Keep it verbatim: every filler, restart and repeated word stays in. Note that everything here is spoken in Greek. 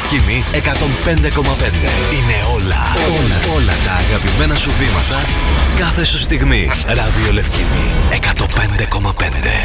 Λευκήμη εκατόν πέντε κόμμα πέντε. Είναι όλα, όλα, όλα τα αγαπημένα σου βήματα κάθε σου στιγμή. Ράδιο Λευκήμη εκατόν πέντε κόμμα πέντε.